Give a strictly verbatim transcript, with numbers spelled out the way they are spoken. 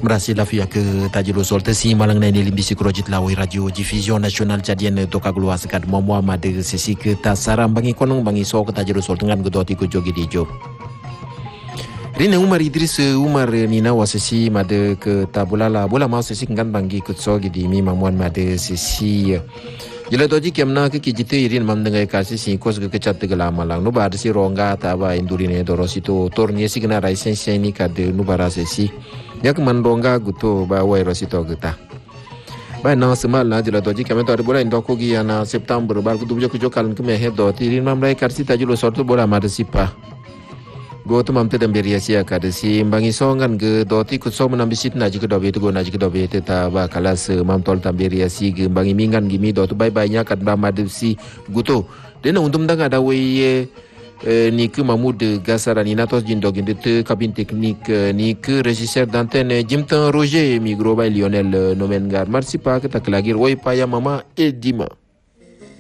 Berhasil lafia ke tajiro solte si malang na ilimbisi krojit lawai radio diffusion nasional jadian toka glua sekad momwa made sesi ke tasaram bangi konong bangi so ke tajiro solte ngan gedoti ku jogi dijo. Rina Umar Idris Umar Nina wasesi made ke tabulala bola mau sesi ngan bangi kutso gidi mi mamuan made sesi. Jila toji kiamna ke kijite irin mam dengai kasi si kos ke kecat tegala malang no bar si ronga taba indurine dorosito tornie si kena raisen ni kade no barasesi. Yak mandonga guto ba wai rosito geta. Ba na semal na jila toji kami to bola indoko gi ana September bar ku dubjo ku jokalan ke mehe do tirin mam rai karsi tajulo sorto bola madesipa. Go tu mam te damberia sia kada si bangi songan ge doti ku so menambisit na jika dobe tu go na jika dobe te ta ba kalas mam tol tamberia si ge bangi mingan gimi do tu bai bai nya kat ba madesi guto. Dena untum dang ada wei ni ke Mahmoud Gassara ni natos jindo ginde te kabin teknik ni ke regisseur d'antenne Jimtan Roger micro by Lionel Nomengar. Merci pas que ta klagir woi pa ya mama edima.